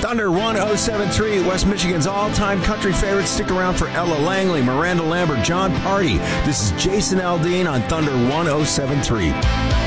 Thunder 1073, West Michigan's all-time country favorites. Stick around for Ella Langley, Miranda Lambert, John Party. This is Jason Aldean on Thunder 1073.